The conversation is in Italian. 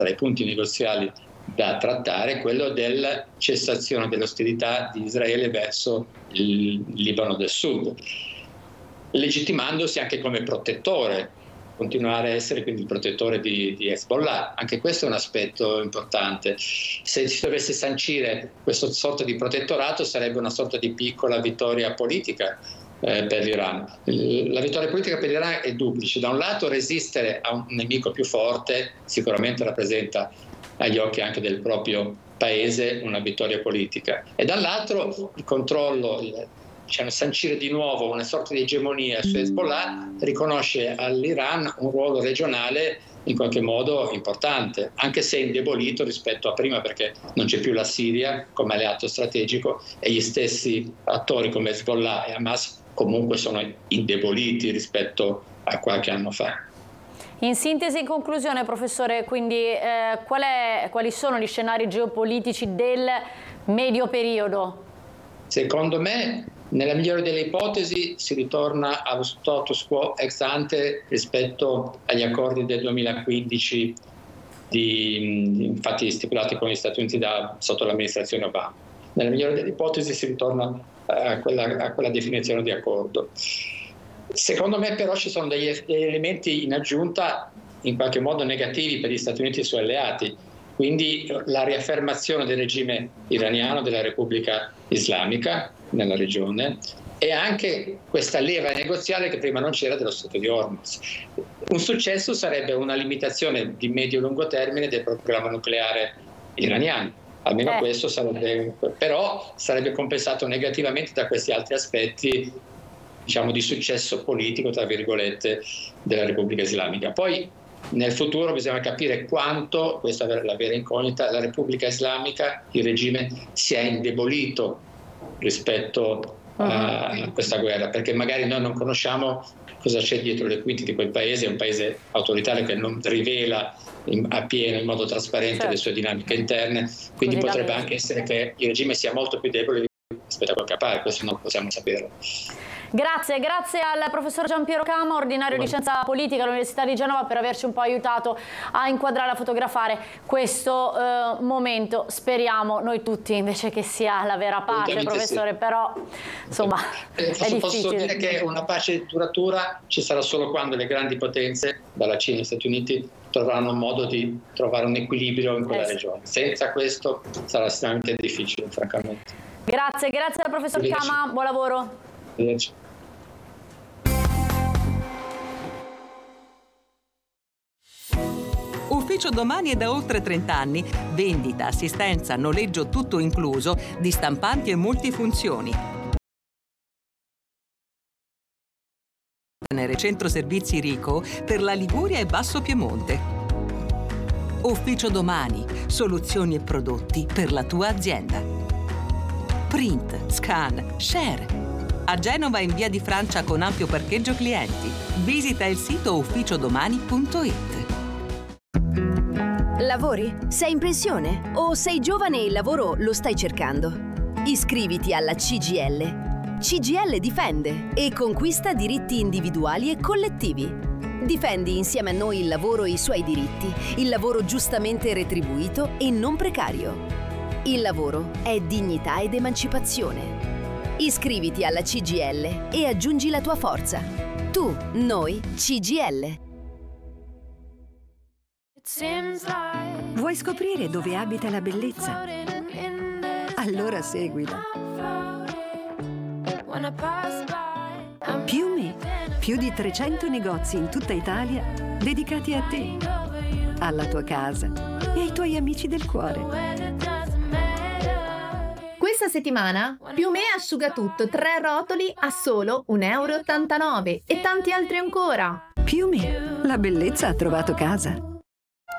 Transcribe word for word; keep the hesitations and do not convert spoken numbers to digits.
tra i punti negoziali da trattare quello della cessazione dell'ostilità di Israele verso il Libano del Sud, legittimandosi anche come protettore, continuare a essere quindi il protettore di, di Hezbollah. Anche questo è un aspetto importante. Se si dovesse sancire questo sorta di protettorato, sarebbe una sorta di piccola vittoria politica eh, per l'Iran. La vittoria politica per l'Iran è duplice. Da un lato, resistere a un nemico più forte sicuramente rappresenta agli occhi anche del proprio paese una vittoria politica, e dall'altro il controllo, il, diciamo, sancire di nuovo una sorta di egemonia su Hezbollah riconosce all'Iran un ruolo regionale in qualche modo importante, anche se indebolito rispetto a prima, perché non c'è più la Siria come alleato strategico e gli stessi attori come Hezbollah e Hamas comunque sono indeboliti rispetto a qualche anno fa. In sintesi, in conclusione, professore, quindi eh, qual è, quali sono gli scenari geopolitici del medio periodo? Secondo me, nella migliore delle ipotesi, si ritorna allo status quo ex ante rispetto agli accordi del duemilaquindici, di, infatti stipulati con gli Stati Uniti da, sotto l'amministrazione Obama. Nella migliore delle ipotesi si ritorna a quella, a quella definizione di accordo. Secondo me però ci sono degli, degli elementi in aggiunta in qualche modo negativi per gli Stati Uniti e i suoi alleati, quindi la riaffermazione del regime iraniano, della Repubblica Islamica nella regione, e anche questa leva negoziale che prima non c'era dello Stato di Hormuz. Un successo sarebbe una limitazione di medio-lungo termine del programma nucleare iraniano. Almeno eh. questo sarebbe, però sarebbe compensato negativamente da questi altri aspetti, diciamo, di successo politico, tra virgolette, della Repubblica Islamica. Poi nel futuro bisogna capire quanto, questa è la vera incognita, la Repubblica Islamica, il regime, si è indebolito rispetto a questa guerra, perché magari noi non conosciamo cosa c'è dietro le quinte di quel paese. È un paese autoritario che non rivela in, a pieno, in modo trasparente, certo, le sue dinamiche interne, quindi potrebbe anche essere che il regime sia molto più debole rispetto a quel che appare, questo non possiamo saperlo. Grazie, grazie al professor Giampiero Cama, ordinario di Scienza Politica all'Università di Genova, per averci un po' aiutato a inquadrare, a fotografare questo eh, momento. Speriamo noi tutti invece che sia la vera pace, professore, sì. Però insomma eh, è difficile. Posso dire che una pace duratura ci sarà solo quando le grandi potenze, dalla Cina agli Stati Uniti, troveranno un modo di trovare un equilibrio in quella eh, regione. Senza questo sarà estremamente difficile, francamente. Grazie, grazie al professor Cama, buon lavoro. Arrivederci. Ufficio Domani è da oltre trenta anni. Vendita, assistenza, noleggio tutto incluso di stampanti e multifunzioni. Centro servizi Rico per la Liguria e Basso Piemonte. Ufficio Domani, soluzioni e prodotti per la tua azienda. Print, scan, share. A Genova in via di Francia con ampio parcheggio clienti. Visita il sito ufficio domani punto it. Lavori? Sei in pensione? O sei giovane e il lavoro lo stai cercando? Iscriviti alla C G I L. C G I L difende e conquista diritti individuali e collettivi. Difendi insieme a noi il lavoro e i suoi diritti, il lavoro giustamente retribuito e non precario. Il lavoro è dignità ed emancipazione. Iscriviti alla C G I L e aggiungi la tua forza. Tu, noi, C G I L. Vuoi scoprire dove abita la bellezza? Allora seguila. Piume, più di trecento negozi in tutta Italia dedicati a te, alla tua casa e ai tuoi amici del cuore. Questa settimana Piume asciugatutto tre rotoli a solo un euro e ottantanove e tanti altri ancora. Piume, la bellezza ha trovato casa.